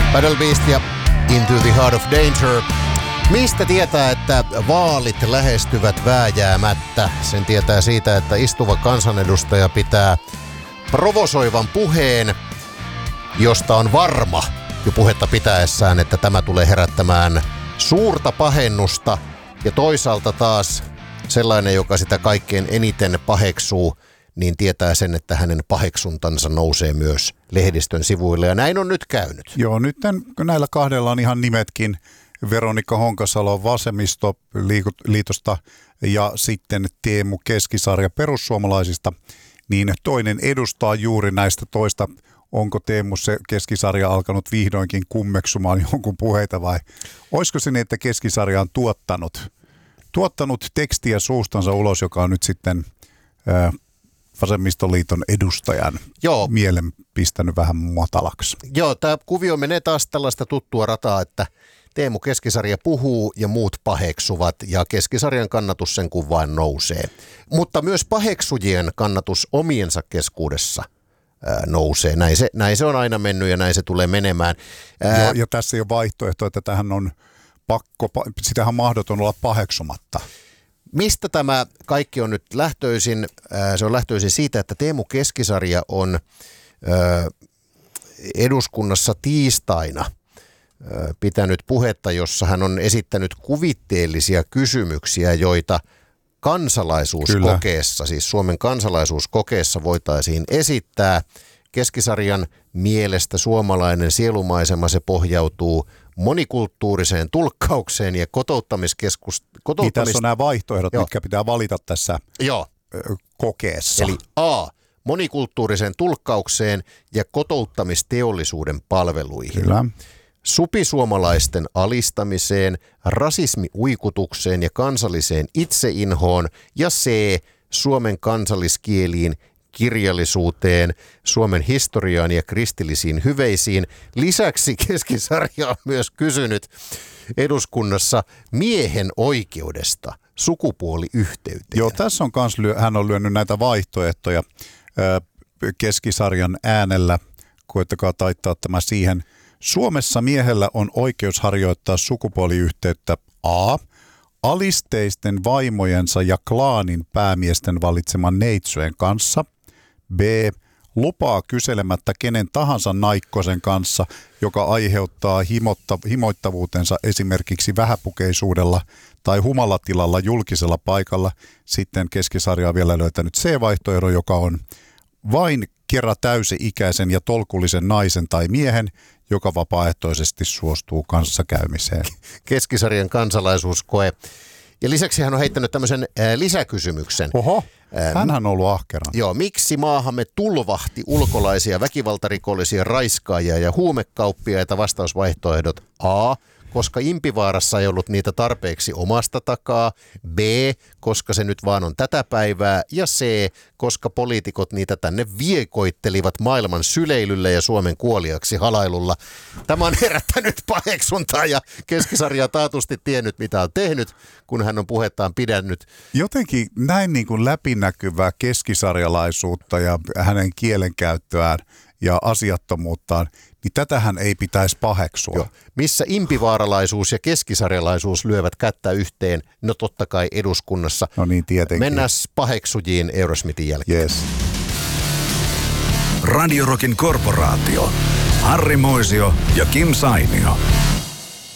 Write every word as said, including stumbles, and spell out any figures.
Battle Beast ja Into the Heart of Danger. Mistä tietää, että vaalit lähestyvät vääjäämättä? Sen tietää siitä, että istuva kansanedustaja pitää provosoivan puheen, josta on varma jo puhetta pitäessään, että tämä tulee herättämään suurta pahennusta. Ja toisaalta taas sellainen, joka sitä kaikkein eniten paheksuu, niin tietää sen, että hänen paheksuntansa nousee myös lehdistön sivuille. Ja näin on nyt käynyt. Joo, nyt näillä kahdella on ihan nimetkin. Veronika Honkasalo Vasemmistoliitosta ja sitten Teemu Keskisarja perussuomalaisista. Niin toinen edustaa juuri näistä toista. Onko Teemu se Keskisarja alkanut vihdoinkin kummeksumaan jonkun puheita vai olisiko se niin, että Keskisarja on tuottanut, tuottanut tekstiä suustansa ulos, joka on nyt sitten ää, Vasemmistoliiton edustajan Joo. mielen pistänyt vähän matalaksi? Joo, tämä kuvio menee taas tällaista tuttua rataa, että Teemu Keskisarja puhuu ja muut paheksuvat ja Keskisarjan kannatus sen kun vain nousee. Mutta myös paheksujien kannatus omiensa keskuudessa ää, nousee. Näin se, näin se on aina mennyt ja näin se tulee menemään. Ää... Joo, ja tässä ei ole vaihtoehto, että tähän on pakko, sitähän on mahdoton olla paheksumatta. Mistä tämä kaikki on nyt lähtöisin? Se on lähtöisin siitä, että Teemu Keskisarja on eduskunnassa tiistaina pitänyt puhetta, jossa hän on esittänyt kuvitteellisia kysymyksiä, joita kansalaisuuskokeessa, Kyllä. siis Suomen kansalaisuuskokeessa voitaisiin esittää. Keskisarjan mielestä suomalainen sielumaisema, se pohjautuu monikulttuuriseen tulkkaukseen ja kotouttamiskeskus... Kotouttamis... Niin tässä on nämä vaihtoehdot, Joo. mitkä pitää valita tässä Joo. kokeessa. Eli A. Monikulttuuriseen tulkkaukseen ja kotouttamisteollisuuden palveluihin. Kyllä. Supisuomalaisten alistamiseen, rasismiuikutukseen ja kansalliseen itseinhoon ja C. Suomen kansalliskieliin, kirjallisuuteen, Suomen historiaan ja kristillisiin hyveisiin. Lisäksi Keskisarja on myös kysynyt eduskunnassa miehen oikeudesta sukupuoliyhteyteen. Joo, tässä on kans, hän on lyönyt näitä vaihtoehtoja Keskisarjan äänellä. Koittakaa taittaa tämä siihen. Suomessa miehellä on oikeus harjoittaa sukupuoliyhteyttä A. alisteisten vaimojensa ja klaanin päämiesten valitseman neitsyön kanssa. B. Lupaa kyselemättä kenen tahansa naikkosen kanssa, joka aiheuttaa himotta, himoittavuutensa esimerkiksi vähäpukeisuudella tai humalatilalla julkisella paikalla. Sitten Keskisarja on vielä löytänyt C-vaihtoehto, joka on vain kerran täysi-ikäisen ja tolkullisen naisen tai miehen, joka vapaaehtoisesti suostuu kanssakäymiseen. Keskisarjan kansalaisuuskoe. Ja lisäksi hän on heittänyt tämmöisen ää, lisäkysymyksen. Oho, hänhän on ollut ahkera. Joo, miksi maahamme tulvahti ulkolaisia väkivaltarikollisia, raiskaajia ja huumekauppiaita? Vastausvaihtoehdot A. Koska Impivaarassa ei ollut niitä tarpeeksi omasta takaa, B, koska se nyt vaan on tätä päivää, ja C, koska poliitikot niitä tänne viekoittelivat maailman syleilyllä ja Suomen kuoliaksi halailulla. Tämä on herättänyt paheksuntaa ja Keskisarja taatusti tiennyt, mitä on tehnyt, kun hän on puhettaan pidännyt. Jotenkin näin niin kuin läpinäkyvää keskisarjalaisuutta ja hänen kielenkäyttöään ja asiattomuuttaan, niin tätähän ei pitäisi paheksua. Joo. Missä impivaaralaisuus ja keskisarjalaisuus lyövät kättä yhteen? No totta kai eduskunnassa. No niin, tietenkin. Mennään paheksujiin Eurosmithin jälkeen. Yes. Radio Rockin korporaatio. Harri Moisio ja Kim Sainio.